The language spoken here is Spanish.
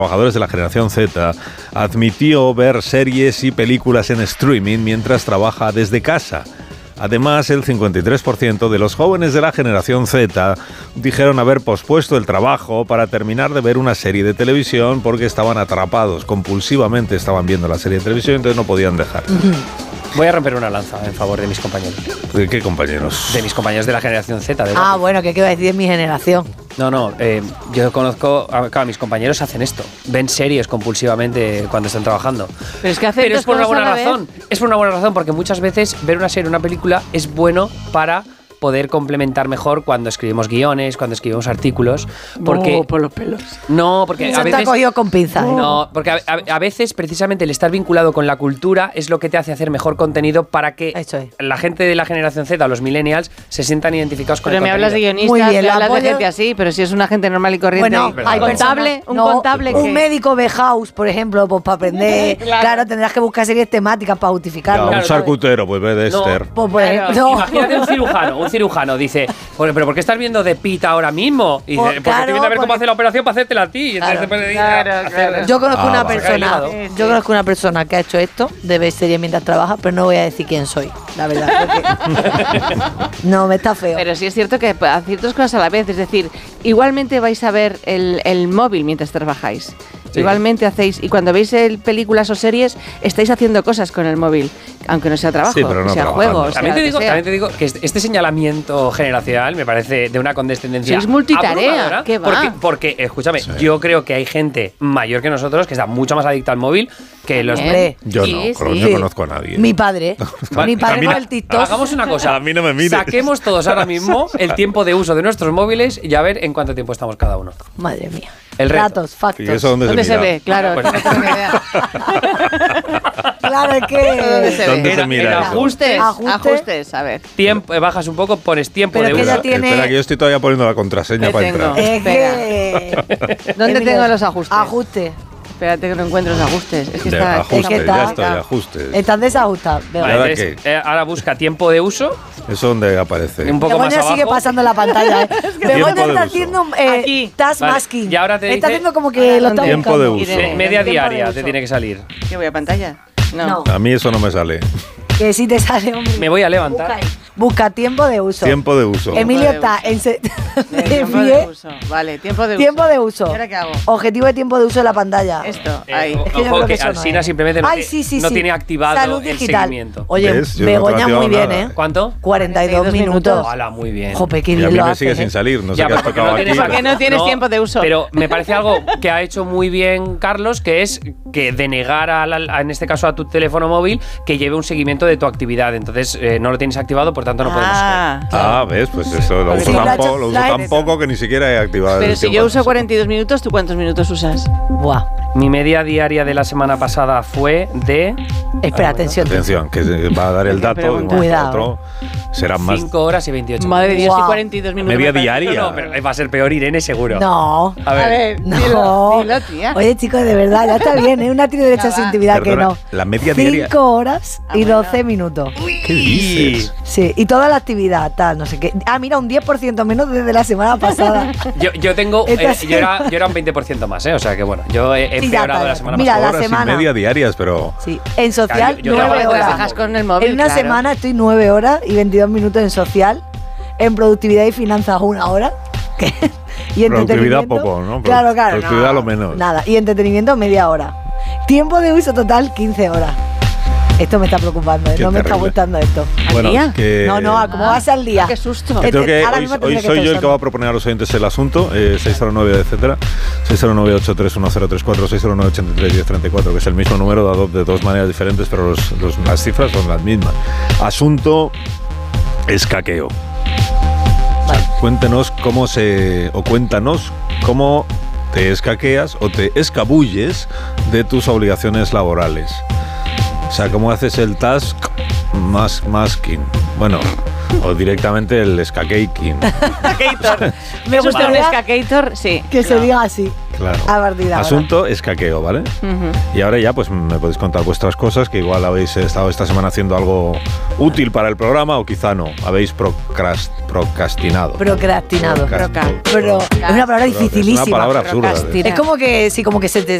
trabajadores de la generación Z admitió ver series y películas en streaming mientras trabaja desde casa. Además, el 53% de los jóvenes de la generación Z dijeron haber pospuesto el trabajo para terminar de ver una serie de televisión porque estaban atrapados, compulsivamente estaban viendo la serie de televisión, entonces no podían dejar. Voy a romper una lanza en favor de mis compañeros. ¿De qué compañeros? De mis compañeros de la generación Z. Bueno, ¿qué iba a decir de mi generación? No, yo conozco, claro, mis compañeros hacen esto, ven series compulsivamente cuando están trabajando. Pero es que hacen Pero es por una buena razón, vez. es por una buena razón, porque muchas veces ver una serie o una película es bueno para poder complementar mejor cuando escribimos guiones, cuando escribimos artículos, porque por los pelos. no, porque Eso a te veces ha cogido con pinzas. no, porque a veces precisamente el estar vinculado con la cultura es lo que te hace hacer mejor contenido para que Eso es. la gente de la generación Z, los millennials, se sientan identificados con Pero el me hablas de contenido. guionistas, Muy bien, me lo hablas de apoyo. gente así, pero si es una gente normal y corriente. Bueno, Verdad, hay verdad. personas, un contable un que... médico de house, por ejemplo, pues para aprender, claro, tendrás que buscar series temáticas para justificarlo. Un Claro, charcutero, pues ve Dexter. Pues, por Claro. ejemplo, Imagínate un cirujano dice, pero ¿por qué estás viendo de Pita ahora mismo? Y dice, porque Claro, estoy viendo a ver cómo porque- hace la operación para hacértela a ti. Y entonces Claro, te puedes ir claro, a hacer- claro. yo conozco una vale. persona, Sí, yo conozco una persona que ha hecho esto, de ver series mientras trabaja, pero no voy a decir quién soy, la verdad. Porque no, me está feo. Pero sí es cierto que hacen ciertas cosas a la vez, es decir, igualmente vais a ver el móvil mientras trabajáis. Sí. Igualmente hacéis, y cuando veis películas o series, estáis haciendo cosas con el móvil, aunque no sea trabajo, Sí, pero no que sea trabajando. juego, También sea te, lo que sea. digo que este señalamiento generacional me parece de una condescendencia Sois multitarea, abrumadora, ¿qué va? porque, escúchame, yo creo que hay gente mayor que nosotros que está mucho más adicta al móvil que los... Hombre, Yo Sí, no, sí. no Sí. conozco a nadie. Mi padre, mi padre camina- con el TikTok. Hagamos una cosa. A mí no me mires. Saquemos todos ahora mismo el tiempo de uso de nuestros móviles y a ver en cuánto tiempo estamos cada uno. Madre mía. El reto. Datos, factos. ¿Y eso dónde ¿Dónde se mira? ve? Claro, Pues- no tengo ni idea. Claro, es ¿Dónde que. se ¿Dónde ve? se mira en eso? ajustes, Ajustes, a ver. tiempo, bajas un poco, pones tiempo Pero de que uso. ya tiene- Espera, que yo estoy todavía poniendo la contraseña ¿Qué para tengo? entrar. Es que. ¿Dónde Mira, tengo los ajustes? Ajustes. Espérate que no encuentro los ajustes. Es que De está... ajustes, que está- ya estoy, ajustes. Están desajustados. Vale. Begoña. ¿Ahora Entonces, ahora busca tiempo de uso, ¿Eso dónde aparece? un poco más Begoña abajo. sigue pasando la pantalla. Begoña Tiempo de está uso. haciendo Aquí. task Vale, masking. y ahora te está dice- haciendo como que lo está Tiempo buscando. de uso. Media Tiempo de diaria uso. te tiene que salir. ¿Qué voy a pantalla? No. A mí eso no me sale. Que sí te sale, hombre. Me voy a levantar. Busca, ahí. Busca tiempo de uso. Tiempo de uso. Emilio Tiempo de está en Tiempo de uso. Vale, tiempo de uso. Tiempo de uso. ¿Y ahora qué hago? Objetivo de tiempo de uso de la pantalla. Esto, ahí. Es que yo Ojo creo que eso no Alsina es. simplemente no, Ay, sí, sí, no sí. tiene activado Salud el digital. seguimiento. Oye, ¿Ves? Yo no te he Begoña activado muy bien, nada. ¿eh? ¿Cuánto? 42 minutos. Hola, muy bien. Jope, qué Y a bien mí lo me hace, sigue ¿eh? sin salir. No sé Ya, qué has porque tocado no aquí. tienes- Porque no tienes tiempo de uso. Pero me parece algo que ha hecho muy bien Carlos, que es que denegar en este caso a tu teléfono móvil que lleve un seguimiento de tu actividad. Entonces no lo tienes activado, por tanto no podemos ver. Ah, ¿ves? Pues eso lo Porque uso sí, tan, lo ha hecho- lo uso lo ha tan hecho. poco que ni siquiera he activado Pero el si tiempo yo de uso uso. 42 minutos, ¿tú cuántos minutos usas? Buah. Mi media diaria de la semana pasada fue de Espera, atención. Atención, que se va a dar el dato de un momento a Cuidado. otro. Serán más 5 horas y 28 Madre de Dios, Wow. y 42 minutos. media me parece- diaria. No, pero va a ser peor Irene, seguro. No. A ver. No. dilo, tía. Oye, chicos, de verdad, ya está bien, ¿eh? Una tiene derecho a Ya su va. intimidad que Perdona, no. la media diaria. 5 horas y 12 minutos. ¿Qué dices? Sí, y toda la actividad, tal, no sé qué. Ah, mira, un 10% menos desde la semana pasada. Yo tengo. Esta yo era un 20% más, ¿eh? O sea que bueno, yo he Sí, ya empeorado está. la semana Mira, pasada. la Horas semana. y media diarias, pero... Sí, en social, Claro, yo 9 trabajo Te las horas. dejas con el móvil. En una claro. semana estoy 9 horas y 22 minutos en social. En productividad y finanzas, 1 hora. ¿Qué? Y Productividad entretenimiento. poco, ¿no? Claro, claro. Productividad no, lo menos. Nada. Y entretenimiento, media hora. Tiempo de uso total, 15 horas. Esto me está preocupando, ¿eh? Qué No me está terrible. gustando esto. Bueno, día? que... No, no, ¿cómo vas al día? Qué susto. Que tengo que, Ahora hoy mismo hoy tendría que soy estar yo el que va a usando. proponer a los oyentes el asunto, 609, etcétera, 609-831034, 609-831034, que es el mismo número dado de dos maneras diferentes, pero las cifras son las mismas. Asunto escaqueo. Vale. Cuéntanos cómo te escaqueas o te escabulles de tus obligaciones laborales. O sea, cómo haces el task masking. Bueno, o directamente el skakeking. Me ¿Es usted un gustaría skater? Sí. que se diga así. Claro. A partir de ahora. Asunto escaqueo, ¿vale? Y ahora ya pues me podéis contar vuestras cosas, que igual habéis estado esta semana haciendo algo útil para el programa o quizá no. Habéis procrastinado. Procrastinado. Procrast- Pero es una palabra dificilísima. Es una palabra absurda. Procrastina. Es como que se te